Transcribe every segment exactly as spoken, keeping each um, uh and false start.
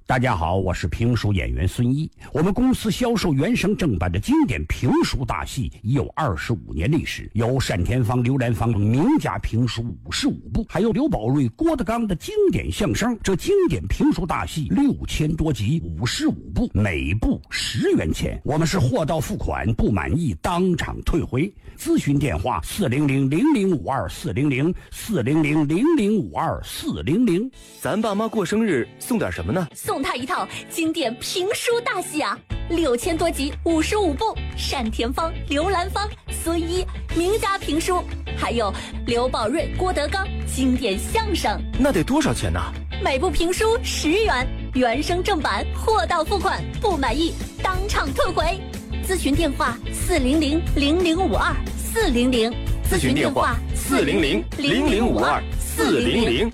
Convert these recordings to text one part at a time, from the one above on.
大家好，我是评书演员孙一。我们公司销售原声正版的经典评书大戏已有二十五年历史，有单田芳、刘兰芳名家评书五十五部，还有刘宝瑞、郭德纲的经典相声。这经典评书大戏六千多集，五十五部，每部十元钱。我们是货到付款，不满意当场退回。咨询电话：四零零零零五二四零零四零零零零五二四零零。 咱爸妈过生日送点什么呢？ 送他一套经典评书大戏啊，六千多集，五十五部，单田芳、刘兰芳、孙一名家评书，还有刘宝瑞、郭德纲经典相声。 那得多少钱呢？ 每部评书十元，原声正版，货到付款，不满意当场退回。咨询电话：四零零零零五二四零零。 咨询电话：四零零零零五二四零零。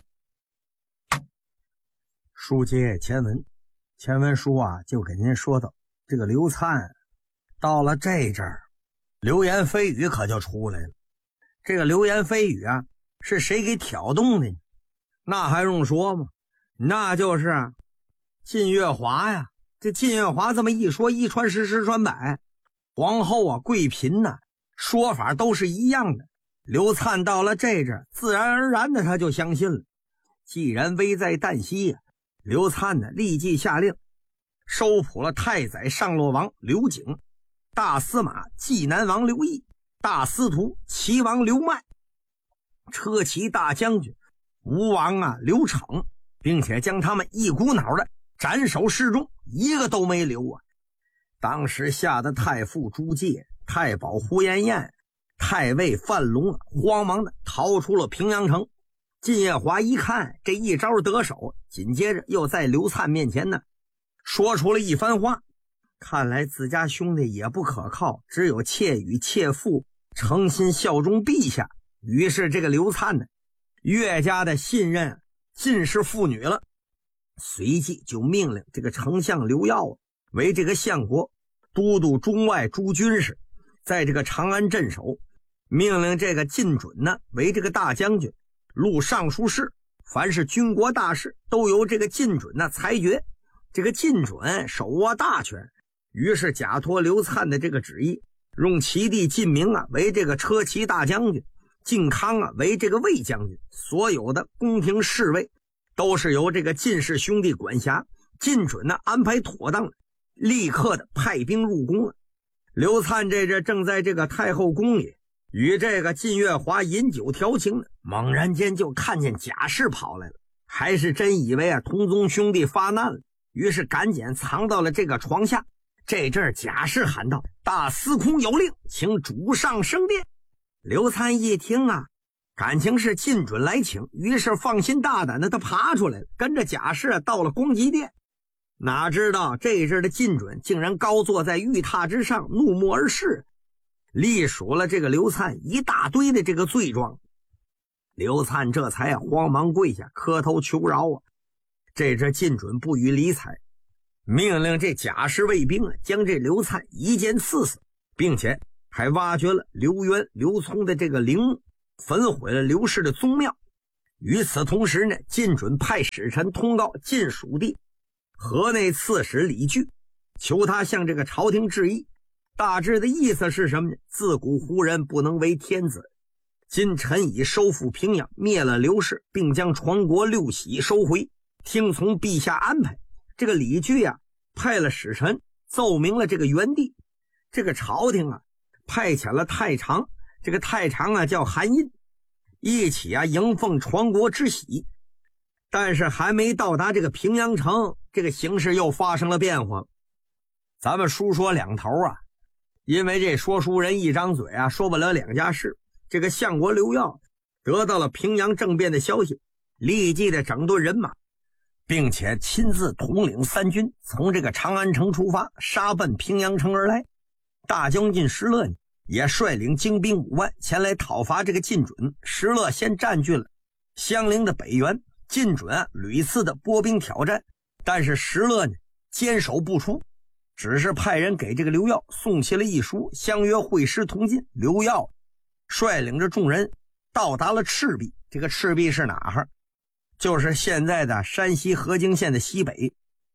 书接前文，前文书啊就给您说到这个刘灿到了这阵儿，流言蜚语可就出来了。这个流言蜚语啊是谁给挑动的呢？那还用说吗？那就是靳月华呀。这靳月华这么一说，一传十，十传百，皇后啊、贵嫔呐、啊，说法都是一样的。刘灿到了这阵儿，自然而然的他就相信了。既然危在旦夕呀、啊，刘灿呢立即下令收捕了太宰上洛王刘景、大司马济南王刘毅、大司徒齐王刘迈、车骑大将军吴王啊刘逞，并且将他们一股脑的斩首示众，一个都没留啊。当时吓得太傅朱介、太保胡延彦、太尉范龙啊慌忙的逃出了平阳城。靳月华一看这一招得手，紧接着又在刘灿面前呢说出了一番话，看来自家兄弟也不可靠，只有妾与妾父诚心效忠陛下。于是这个刘灿呢越加的信任靳氏父女了，随即就命令这个丞相刘耀为这个相国都督中外诸军事，在这个长安镇守，命令这个靳准呢为这个大将军、录尚书事，凡是军国大事都由这个靳准呢裁决。这个靳准手握大权，于是假托刘灿的这个旨意，用其弟靳明啊为这个车骑大将军，靳康啊为这个卫将军，所有的宫廷侍卫都是由这个靳氏兄弟管辖。靳准呢安排妥当了，立刻的派兵入宫了。刘灿这阵正在这个太后宫里与这个靳月华饮酒调情呢，猛然间就看见贾氏跑来了，还是真以为啊同宗兄弟发难了，于是赶紧藏到了这个床下。这阵贾氏喊道：“大司空有令，请主上升殿。”刘灿一听啊，感情是靳准来请，于是放心大胆的他爬出来了，跟着贾氏、啊、到了光极殿。哪知道这阵的靳准竟然高坐在玉榻之上，怒目而视，隶属了这个刘灿一大堆的这个罪状。刘灿这才啊慌忙跪下磕头求饶啊。这阵靳准不予理睬，命令这贾氏卫兵啊将这刘灿一剑刺死，并且还挖掘了刘渊、刘聪的这个陵墓，焚毁了刘氏的宗庙。与此同时呢，靳准派使臣通告晋属地河内刺史李据，求他向这个朝廷致意。大致的意思是什么呢？自古胡人不能为天子，今臣已收复平阳，灭了刘氏，并将传国六玺收回，听从陛下安排。这个李据啊派了使臣奏明了这个原地。这个朝廷啊派遣了太常，这个太常啊叫韩印，一起啊迎奉传国之喜。但是还没到达这个平阳城，这个形势又发生了变化。咱们书说两头啊，因为这说书人一张嘴啊说不了两家事。这个相国刘耀得到了平阳政变的消息，立即的整顿人马，并且亲自统领三军，从这个长安城出发，杀奔平阳城而来。大将军石勒呢也率领精兵五万前来讨伐这个靳准。石勒先占据了襄陵的北原，靳准啊屡次的拨兵挑战，但是石勒呢坚守不出，只是派人给这个刘耀送去了一书，相约会师同进。刘耀率领着众人到达了赤壁。这个赤壁是哪儿？就是现在的山西河津县的西北。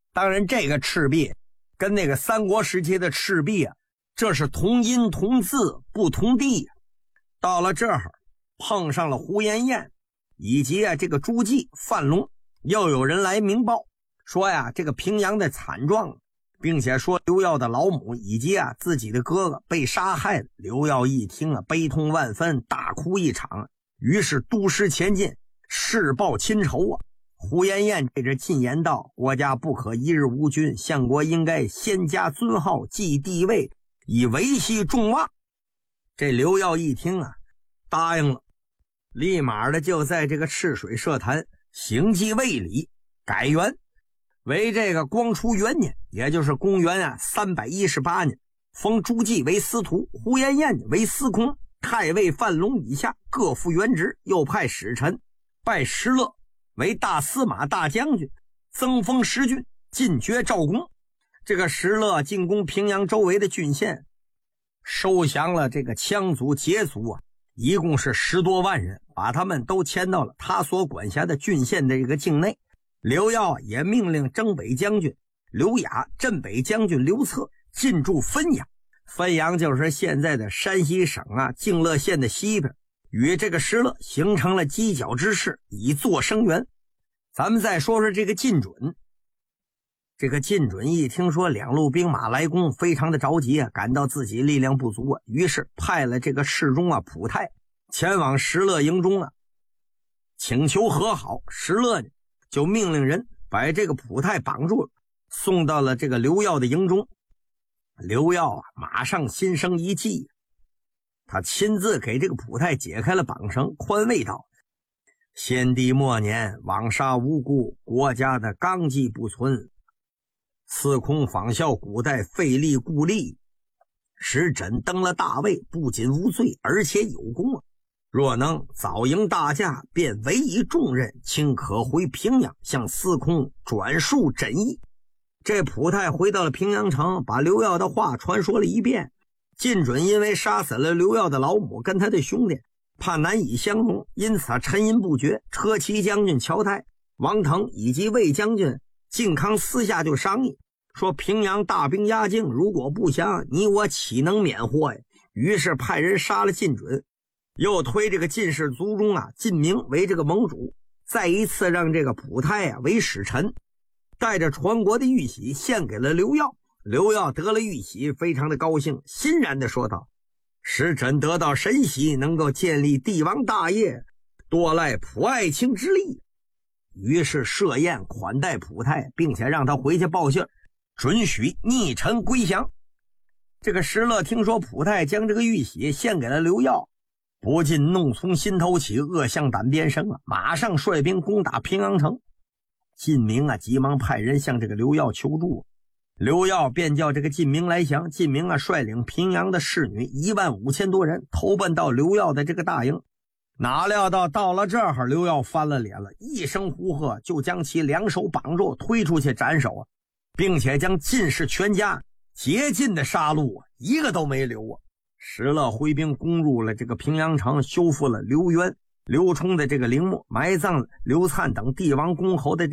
当然这个赤壁跟那个三国时期的赤壁啊，这是同音同字不同地。到了这儿碰上了呼延晏以及啊这个朱绩、范龙，又有人来明报说呀这个平阳的惨状，并且说刘耀的老母以及啊自己的哥哥被杀害了。刘耀一听啊，悲痛万分，大哭一场，于是督师前进，誓报亲仇啊。呼延晏对着进言道：国家不可一日无君，相国应该先加尊号，继帝位，以维系众望。这刘耀一听啊，答应了，立马的就在这个赤水社坛行继位礼，改元为这个光初元年，也就是公元啊三百一十八年，封朱绩为司徒，呼延晏为司空，太尉范龙以下各复原职，又派使臣拜石勒为大司马大将军，增封十郡，进爵赵公。这个石勒进攻平阳周围的郡县，收降了这个羌族、羯族啊，一共是十多万人，把他们都迁到了他所管辖的郡县的这个境内。刘耀也命令征北将军刘雅、镇北将军刘策进驻汾阳。汾阳就是现在的山西省啊泾乐县的西边，与这个石勒形成了犄角之势，以作声援。咱们再说说这个晋准。这个晋准一听说两路兵马来攻，非常的着急啊，感到自己力量不足啊，于是派了这个侍中啊蒲泰前往石勒营中啊，请求和好。石勒呢就命令人把这个蒲泰绑住了，送到了这个刘耀的营中。刘耀啊马上心生一计，他亲自给这个蒲泰解开了绑绳，宽慰道：先帝末年枉杀无辜，国家的纲纪不存，司空仿效古代废立故吏，使朕登了大位，不仅无罪而且有功啊！若能早迎大驾，便委以重任，卿可回平阳向司空转述朕意。这蒲泰回到了平阳城，把刘耀的话传说了一遍。晋准因为杀死了刘耀的老母跟他的兄弟，怕难以相容，因此沉吟不决。车骑将军乔泰、王腾以及魏将军靖康私下就商议说，平阳大兵压境，如果不降，你我岂能免祸呀？于是派人杀了晋准，又推这个晋氏族中啊晋明为这个盟主，再一次让这个蒲泰啊为使臣，带着传国的玉玺献给了刘耀。刘耀得了玉玺，非常的高兴，欣然的说道：使臣得到神玺，能够建立帝王大业，多赖蒲爱卿之力。于是设宴款待蒲泰，并且让他回去报信，准许逆臣归降。这个石勒听说蒲泰将这个玉玺献给了刘耀，不禁怒从心头起，恶向胆边生啊！马上率兵攻打平阳城。晋明啊急忙派人向这个刘耀求助，刘耀便叫这个晋明来降。晋明啊率领平阳的侍女一万五千多人投奔到刘耀的这个大营。哪料到到了这儿，刘耀翻了脸了，一声呼喝就将其两手绑住，推出去斩首啊，并且将晋氏全家竭尽的杀戮啊，一个都没留啊。石勒挥兵攻入了这个平阳城，修复了刘渊、刘冲的这个陵墓，埋葬了刘粲等帝王公侯的